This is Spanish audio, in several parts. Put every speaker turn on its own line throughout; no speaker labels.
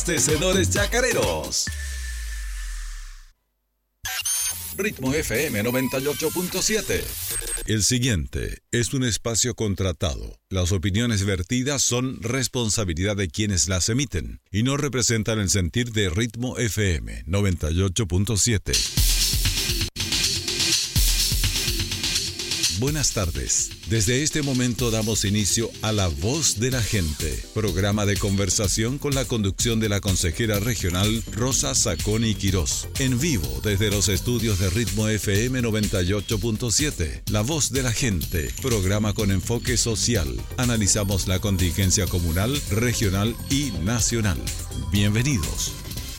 abastecedores chacareros. Ritmo FM 98.7. El siguiente es un espacio contratado. Las opiniones vertidas son responsabilidad de quienes las emiten y no representan el sentir de Ritmo FM 98.7. Buenas tardes. Desde este momento damos inicio a La Voz de la Gente, programa de conversación con la conducción de la consejera regional Rosa Saconi Quirós. En vivo desde los estudios de Ritmo FM 98.7. La Voz de la Gente, programa con enfoque social. Analizamos la contingencia comunal, regional y nacional. Bienvenidos.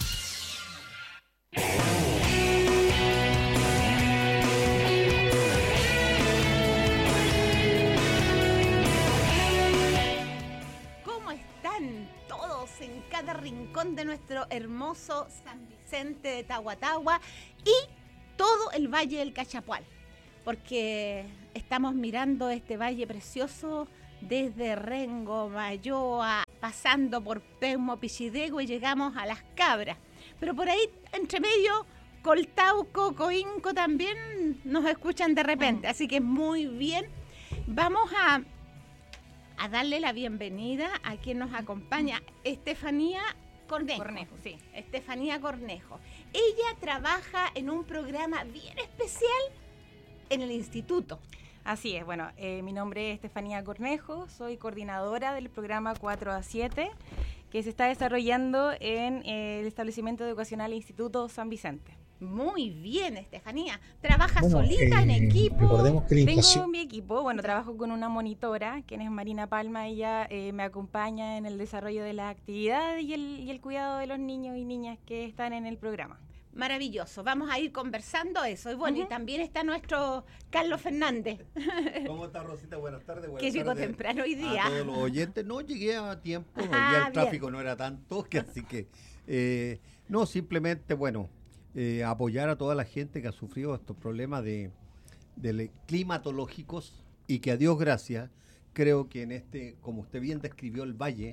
Rincón de nuestro hermoso San Vicente de Tahuatahua y todo el Valle del Cachapual, porque estamos mirando este valle precioso desde Rengo, Mayoa, pasando por Peumo, Pichidegua y llegamos a Las Cabras, pero por ahí entre medio Coltauco, Coinco también nos escuchan de repente, así que muy bien. Vamos a darle la bienvenida a quien nos acompaña, Estefanía Cornejo. Sí, Estefanía Cornejo. Ella trabaja en un programa bien especial en el instituto.
Así es, bueno, mi nombre es Estefanía Cornejo, soy coordinadora del programa 4A7, que se está desarrollando en el establecimiento educacional Instituto San Vicente.
Muy bien, Estefanía. ¿Trabaja solita en equipo?
Tengo mi equipo, trabajo con una monitora, quien es Marina Palma. Ella me acompaña en el desarrollo de las actividades y el cuidado de los niños y niñas que están en el programa.
Maravilloso, vamos a ir conversando eso. Y bueno, y también está nuestro Carlos Fernández.
¿Cómo está, Rosita? Buenas tardes.
Que llegó temprano hoy día.
A todos los oyentes, no llegué a tiempo, hoy día el tráfico no era tanto, así que no, simplemente, apoyar a toda la gente que ha sufrido estos problemas de climatológicos y que a Dios gracias, creo que en como usted bien describió el valle,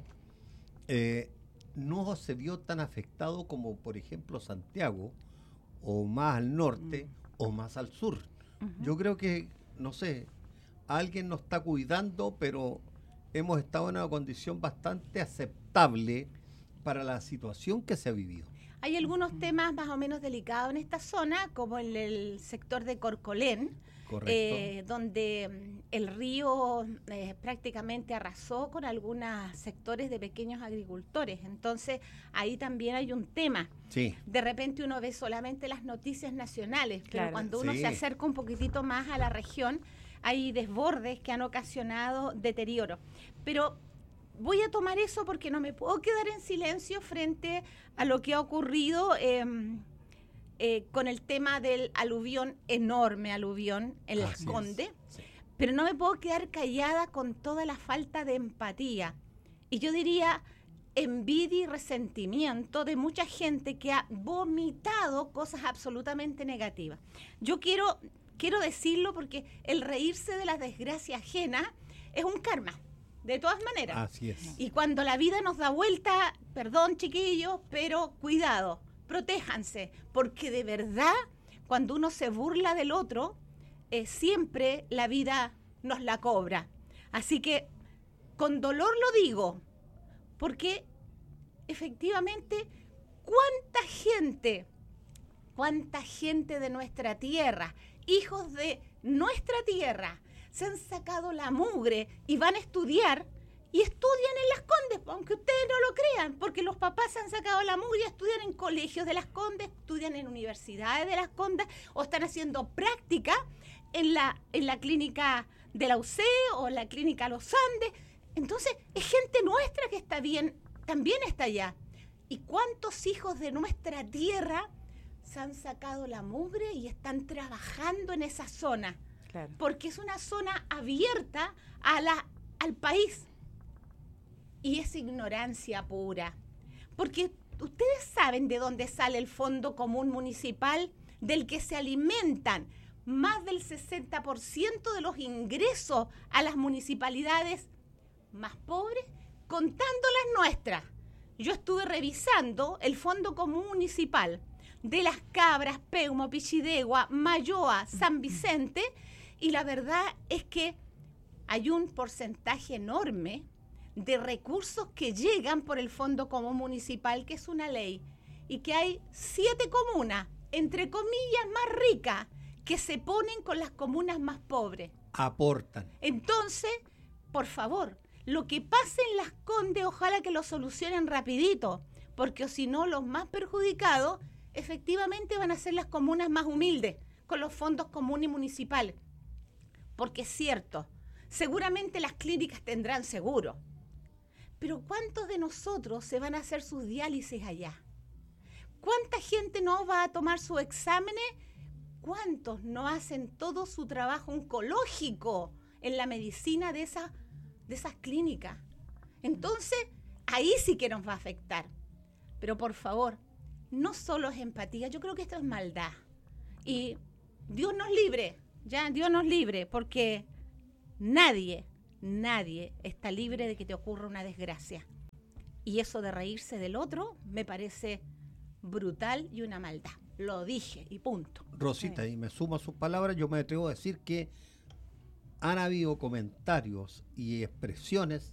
no se vio tan afectado como por ejemplo Santiago, o más al norte o más al sur. Yo creo que, no sé, alguien nos está cuidando, pero hemos estado en una condición bastante aceptable para la situación que se ha vivido.
Hay algunos temas más o menos delicados en esta zona, como en el sector de Corcolén, donde el río prácticamente arrasó con algunos sectores de pequeños agricultores. Entonces, ahí también hay un tema.
Sí.
De repente uno ve solamente las noticias nacionales, pero cuando uno se acerca un poquitito más a la región, hay desbordes que han ocasionado deterioro. Pero voy a tomar eso porque no me puedo quedar en silencio frente a lo que ha ocurrido con el tema del enorme aluvión en Las Condes, pero no me puedo quedar callada con toda la falta de empatía. Y yo diría envidia y resentimiento de mucha gente que ha vomitado cosas absolutamente negativas. Yo quiero decirlo porque el reírse de las desgracias ajenas es un karma. De todas maneras.
Así es.
Y cuando la vida nos da vuelta, perdón chiquillos, pero cuidado, protéjanse, porque de verdad, cuando uno se burla del otro, siempre la vida nos la cobra. Así que, con dolor lo digo, porque efectivamente, cuánta gente de nuestra tierra, hijos de nuestra tierra, se han sacado la mugre y van a estudiar y estudian en Las Condes, aunque ustedes no lo crean, porque los papás se han sacado la mugre y estudian en colegios de Las Condes, estudian en universidades de Las Condes o están haciendo práctica en la clínica de la UC o la clínica Los Andes. Entonces, es gente nuestra que está bien, también está allá. ¿Y cuántos hijos de nuestra tierra se han sacado la mugre y están trabajando en esa zona? Claro. Porque es una zona abierta al país. Y es ignorancia pura. Porque ustedes saben de dónde sale el Fondo Común Municipal, del que se alimentan más del 60% de los ingresos a las municipalidades más pobres, contando las nuestras. yo estuve revisando el Fondo Común Municipal de Las Cabras, Peumo, Pichidegua, Mayoa, San Vicente, y la verdad es que hay un porcentaje enorme de recursos que llegan por el Fondo Común Municipal, que es una ley, y que hay 7 comunas, entre comillas, más ricas, que se ponen con las comunas más pobres.
Aportan.
Entonces, por favor, lo que pase en Las Condes, ojalá que lo solucionen rapidito, porque si no, los más perjudicados efectivamente van a ser las comunas más humildes, con los fondos comunes municipales. Porque es cierto, seguramente las clínicas tendrán seguro, pero ¿cuántos de nosotros se van a hacer sus diálisis allá? ¿Cuánta gente no va a tomar sus exámenes? ¿Cuántos no hacen todo su trabajo oncológico en la medicina de esas clínicas? Entonces, ahí sí que nos va a afectar. Pero por favor, no solo es empatía, yo creo que esto es maldad. Y Dios nos libre, Dios nos libre, porque nadie está libre de que te ocurra una desgracia. Y eso de reírse del otro me parece brutal y una maldad. Lo dije y punto.
Rosita, y me sumo a sus palabras, yo me atrevo a decir que han habido comentarios y expresiones,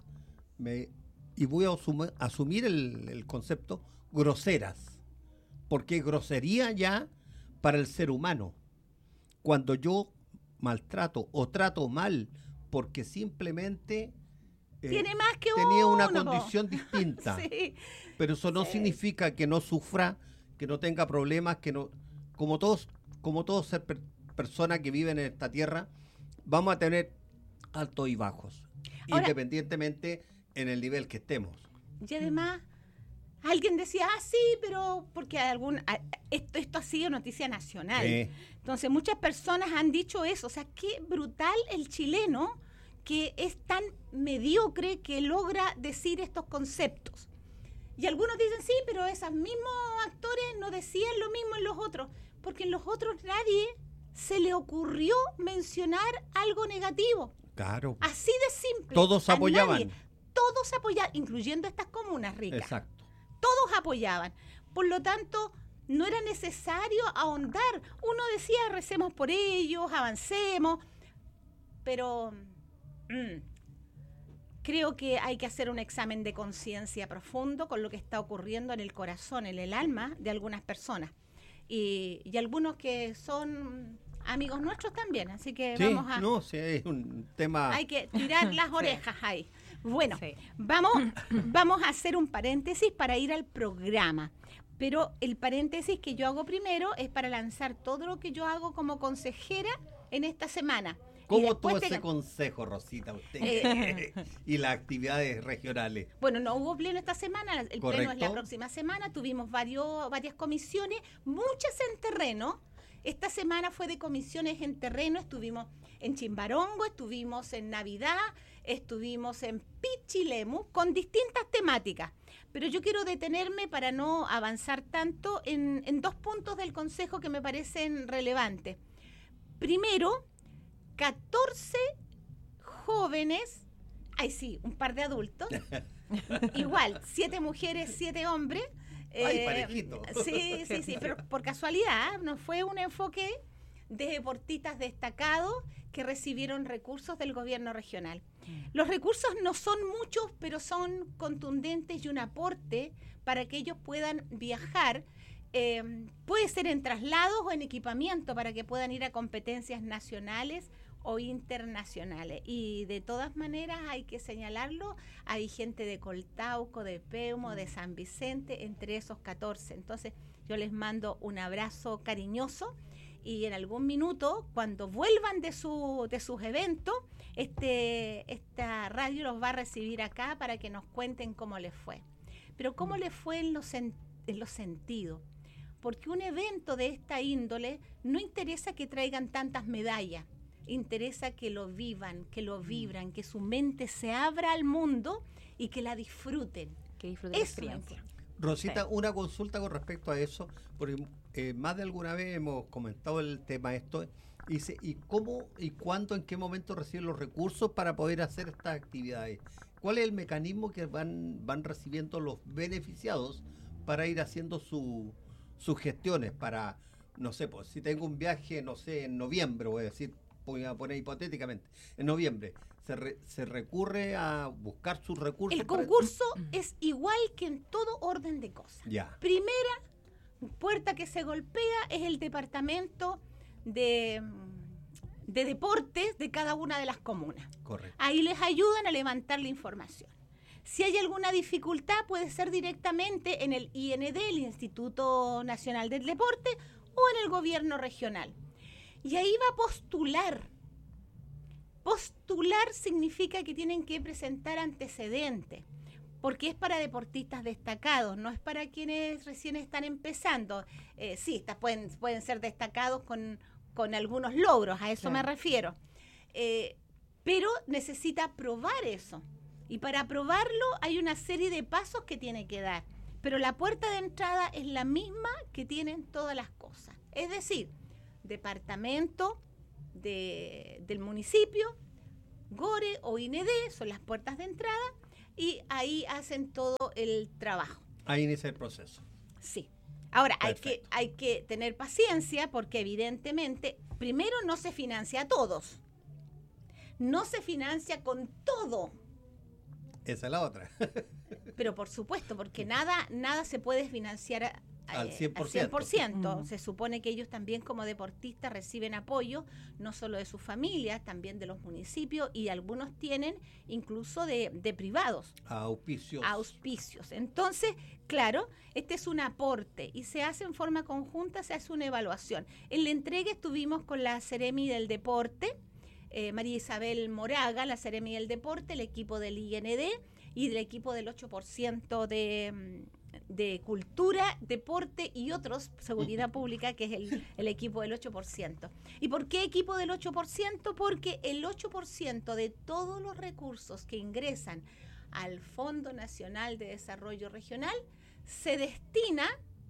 y voy a asumir el concepto, groseras, porque grosería ya para el ser humano. Cuando yo maltrato o trato mal porque simplemente
tiene más que
tenía una
uno,
condición distinta,
sí,
pero eso no significa que no sufra, que no tenga problemas, que no, como todos personas que viven en esta tierra, vamos a tener altos y bajos, ahora, independientemente en el nivel que estemos.
Y además, alguien decía, sí, pero porque esto ha sido noticia nacional. Entonces, muchas personas han dicho eso. O sea, qué brutal el chileno que es tan mediocre que logra decir estos conceptos. Y algunos dicen, sí, pero esos mismos actores no decían lo mismo en los otros, porque en los otros nadie se le ocurrió mencionar algo negativo.
Claro.
Así de simple.
Todos apoyaban.
Todos apoyaban, incluyendo estas comunas ricas.
Exacto.
Todos apoyaban. Por lo tanto, no era necesario ahondar. Uno decía, recemos por ellos, avancemos, pero creo que hay que hacer un examen de conciencia profundo con lo que está ocurriendo en el corazón, en el alma de algunas personas. Y algunos que son amigos nuestros también, así que
sí,
vamos a...
No, sí, es un tema...
Hay que tirar las orejas ahí. Bueno,
sí.
vamos a hacer un paréntesis para ir al programa. Pero el paréntesis que yo hago primero es para lanzar todo lo que yo hago como consejera en esta semana.
¿Cómo tuvo ese consejo, Rosita, usted? Y las actividades regionales.
Bueno, no hubo pleno esta semana, el
Correcto.
pleno es la próxima semana, tuvimos varias comisiones, muchas en terreno. Esta semana fue de comisiones en terreno, estuvimos en Chimbarongo, estuvimos en Navidad, estuvimos en Pichilemu, con distintas temáticas. Pero yo quiero detenerme para no avanzar tanto en 2 puntos del consejo que me parecen relevantes. Primero, 14 jóvenes, un par de adultos, igual, 7 mujeres, 7 hombres.
Ay, parejito.
Sí, pero por casualidad, no fue un enfoque de deportistas destacados que recibieron recursos del gobierno regional. Los recursos no son muchos, pero son contundentes y un aporte para que ellos puedan viajar. Puede ser en traslados o en equipamiento para que puedan ir a competencias nacionales o internacionales. Y de todas maneras hay que señalarlo, hay gente de Coltauco, de Peumo, de San Vicente, entre esos 14. Entonces yo les mando un abrazo cariñoso y en algún minuto, cuando vuelvan de sus eventos, esta radio los va a recibir acá para que nos cuenten cómo les fue. Pero cómo les fue en los sentidos. Porque un evento de esta índole no interesa que traigan tantas medallas, interesa que lo vivan, que lo vibran, que su mente se abra al mundo y que la disfruten.
Que disfruten la experiencia.
Rosita,
sí.
Una consulta con respecto a eso, porque más de alguna vez hemos comentado el tema ¿Y cómo y cuándo, en qué momento reciben los recursos para poder hacer estas actividades? ¿Cuál es el mecanismo que van recibiendo los beneficiados para ir haciendo sus gestiones? Para, no sé, pues si tengo un viaje, no sé, en noviembre, voy a poner hipotéticamente, en noviembre, ¿se recurre a buscar sus recursos?
El concurso es igual que en todo orden de cosas.
Ya.
Primera puerta que se golpea es el departamento de deportes de cada una de las comunas.
Correcto.
Ahí les ayudan a levantar la información. Si hay alguna dificultad, puede ser directamente en el IND, el Instituto Nacional del Deporte, o en el gobierno regional. Y ahí va a postular. Postular significa que tienen que presentar antecedentes, porque es para deportistas destacados, no es para quienes recién están empezando. Sí, pueden ser destacados con algunos logros, a eso me refiero. Pero necesita probar eso. Y para probarlo hay una serie de pasos que tiene que dar. Pero la puerta de entrada es la misma que tienen todas las cosas. Es decir, departamento del municipio, GORE o IND son las puertas de entrada y ahí hacen todo el trabajo.
Ahí inicia el proceso.
Sí. Ahora,
Perfecto.
hay que tener paciencia porque evidentemente, primero no se financia a todos. No se financia con todo.
Esa es la otra.
Pero por supuesto, porque nada se puede financiar
Al 100%.
Al 100%. Se supone que ellos también como deportistas reciben apoyo, no solo de sus familias, también de los municipios y algunos tienen incluso de privados. Auspicios. Entonces, claro, este es un aporte y se hace en forma conjunta, se hace una evaluación. En la entrega estuvimos con la Seremi del Deporte, María Isabel Moraga, la Seremi del Deporte, el equipo del IND y del equipo del 8% de Cultura, Deporte y otros, Seguridad Pública, que es el equipo del 8%. ¿Y por qué equipo del 8%? Porque el 8% de todos los recursos que ingresan al Fondo Nacional de Desarrollo Regional se destina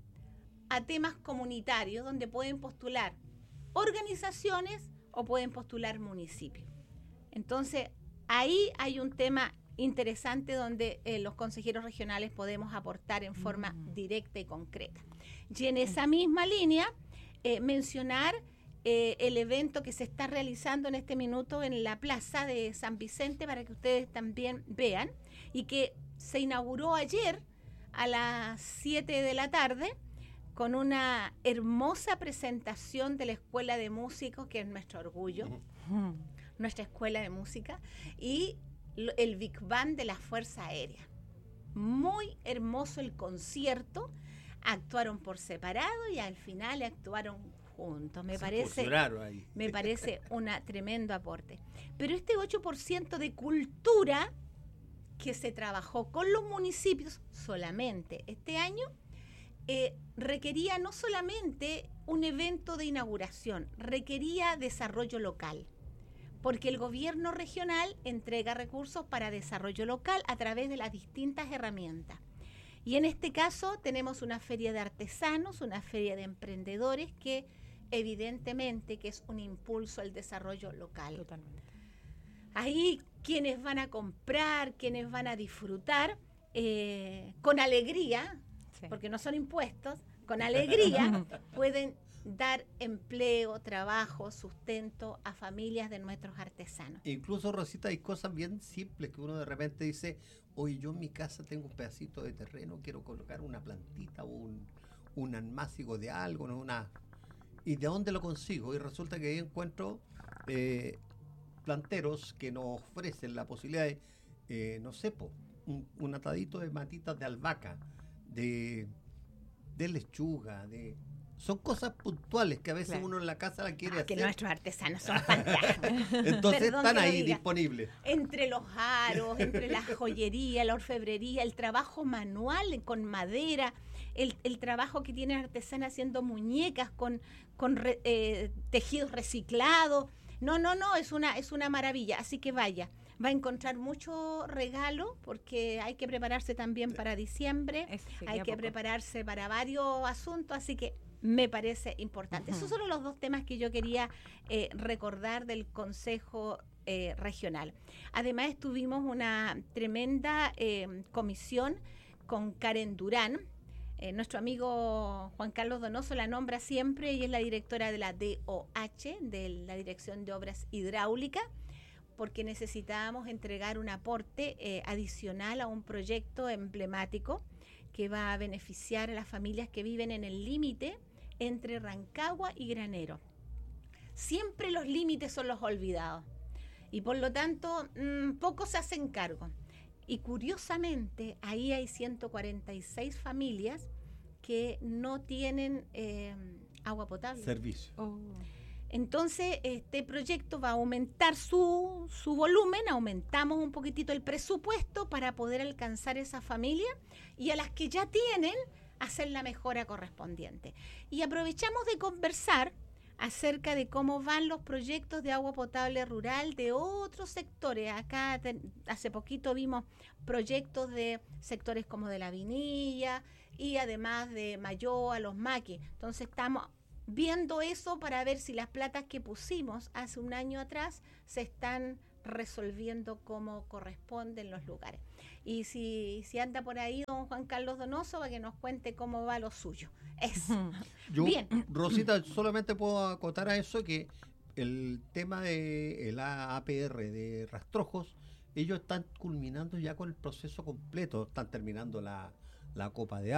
a temas comunitarios donde pueden postular organizaciones o pueden postular municipios. Entonces, ahí hay un tema interesante donde los consejeros regionales podemos aportar en forma directa y concreta. Y en esa misma línea, mencionar el evento que se está realizando en este minuto en la plaza de San Vicente para que ustedes también vean y que se inauguró ayer a las 7 de la tarde con una hermosa presentación de la Escuela de Músicos, que es nuestro orgullo, nuestra escuela de música, y el Big Band de la Fuerza Aérea. Muy hermoso el concierto, actuaron por separado y al final actuaron juntos. Me parece un tremendo aporte. Pero este 8% de cultura que se trabajó con los municipios solamente este año, requería no solamente un evento de inauguración, requería desarrollo local, porque el gobierno regional entrega recursos para desarrollo local a través de las distintas herramientas. Y en este caso tenemos una feria de artesanos, una feria de emprendedores que evidentemente que es un impulso al desarrollo local.
Totalmente.
Ahí quienes van a comprar, quienes van a disfrutar, con alegría, sí, porque no son impuestos, con alegría pueden dar empleo, trabajo, sustento a familias de nuestros artesanos.
Incluso, Rosita, hay cosas bien simples que uno de repente dice, oye, yo en mi casa tengo un pedacito de terreno, quiero colocar una plantita o un almácigo de algo, ¿no? ¿Y de dónde lo consigo? Y resulta que ahí encuentro planteros que nos ofrecen la posibilidad de, no sé, un atadito de matitas de albahaca, de lechuga, son cosas puntuales que a veces uno en la casa la quiere hacer.
Que nuestros artesanos son fantásticos.
Entonces están ahí disponibles.
Entre los aros, entre la joyería, la orfebrería, el trabajo manual con madera, el trabajo que tienen artesanas haciendo muñecas con tejidos reciclados. No, es una maravilla. Así que vaya, va a encontrar mucho regalo porque hay que prepararse también para diciembre, hay que prepararse para varios asuntos, así que me parece importante. Esos son los dos temas que yo quería recordar del Consejo Regional. Además, tuvimos una tremenda comisión con Karen Durán. Nuestro amigo Juan Carlos Donoso la nombra siempre, y es la directora de la DOH, de la Dirección de Obras Hidráulicas, porque necesitábamos entregar un aporte adicional a un proyecto emblemático que va a beneficiar a las familias que viven en el límite entre Rancagua y Granero. Siempre los límites son los olvidados y por lo tanto pocos se hacen cargo. Y curiosamente ahí hay 146 familias que no tienen agua potable.
Servicio.
Entonces, este proyecto va a aumentar su volumen, aumentamos un poquitito el presupuesto para poder alcanzar esa familia, y a las que ya tienen, hacer la mejora correspondiente. Y aprovechamos de conversar acerca de cómo van los proyectos de agua potable rural de otros sectores. Acá hace poquito vimos proyectos de sectores como de La Vinilla y además de Mayoa, Los Maquis. Entonces estamos viendo eso para ver si las platas que pusimos hace un año atrás se están resolviendo como corresponde en los lugares. Y si anda por ahí don Juan Carlos Donoso, para que nos cuente cómo va lo suyo. Bien.
Rosita, solamente puedo acotar a eso que el tema de la APR de Rastrojos, ellos están culminando ya con el proceso completo, están terminando la copa de